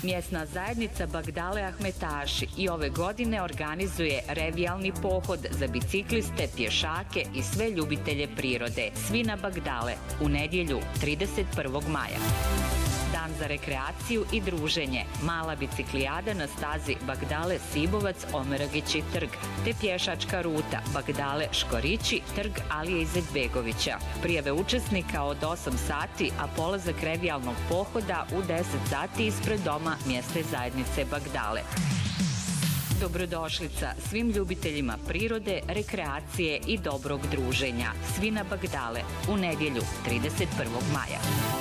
Mjesna zajednica Bagdale Ahmetaši i ove godine organizuje revijalni pohod za bicikliste, pješake i sve ljubitelje prirode. Svi na Bagdale u nedjelju 31. maja. Dan za rekreaciju i druženje, mala biciklijada na stazi Bagdale Sibovac Omeragići trg, te pješačka ruta Bagdale Škorići trg Alije Izetbegovića. Prijave učesnika od 8 sati, a polazak revijalnog pohoda u 10 sati ispred doma mjesne zajednice Bagdale. Dobrodošlica svim ljubiteljima prirode, rekreacije i dobrog druženja. Svi na Bagdale u nedjelju 31. maja.